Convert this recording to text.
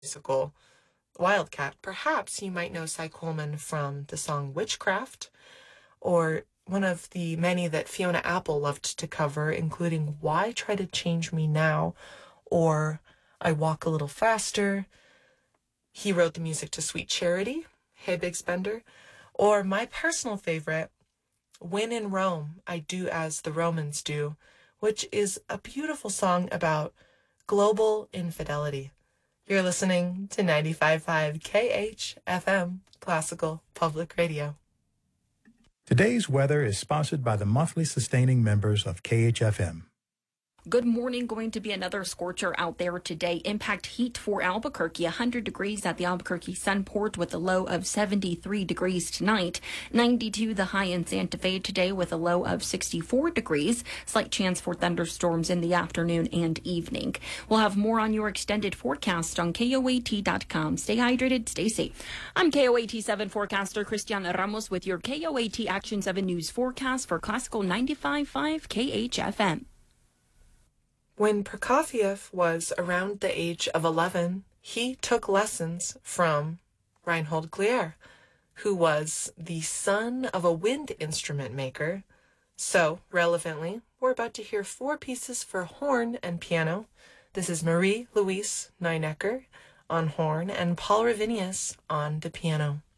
musical Wildcat. Perhaps you might know Cy Coleman from the song Witchcraft, or one of the many that Fiona Apple loved to cover, including Why Try to Change Me Now, or I Walk a Little Faster. He wrote the music to Sweet Charity, Hey Big Spender, or my personal favorite, When in Rome, I Do As the Romans Do, which is a beautiful song about global infidelity. You're listening to 95.5 KHFM, Classical Public Radio. Today's weather is sponsored by the monthly sustaining members of KHFM. Good morning. Going to be another scorcher out there today. Impact heat for Albuquerque, 100 degrees at the Albuquerque Sunport with a low of 73 degrees tonight. 92 the high in Santa Fe today with a low of 64 degrees. Slight chance for thunderstorms in the afternoon and evening. We'll have more on your extended forecast on KOAT.com. Stay hydrated, stay safe. I'm KOAT 7 forecaster Cristiana Ramos with your KOAT Action 7 News forecast for Classical 95.5 KHFM. When Prokofiev was around the age of 11, he took lessons from Reinhold Glier, who was the son of a wind instrument maker. So, relevantly, we're about to hear 4 pieces for horn and piano. This is Marie-Louise Neunecker on horn and Paul Ravinius on the piano.